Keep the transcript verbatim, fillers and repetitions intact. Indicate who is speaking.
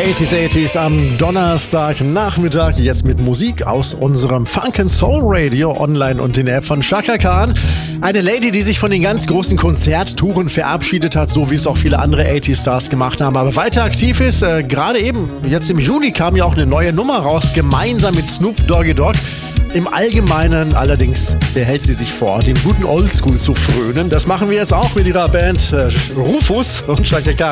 Speaker 1: achtziger, achtziger am Donnerstagnachmittag. Jetzt mit Musik aus unserem Funk and Soul Radio online und in der App von Chaka Khan. Eine Lady, die sich von den ganz großen Konzerttouren verabschiedet hat, so wie es auch viele andere achtziger-Stars gemacht haben, aber weiter aktiv ist. Äh, Gerade eben, jetzt im Juni, kam ja auch eine neue Nummer raus, gemeinsam mit Snoop Doggy Dogg. Im Allgemeinen allerdings behält sie sich vor, dem guten Oldschool zu frönen. Das machen wir jetzt auch mit ihrer Band äh, Rufus und Chaka Khan.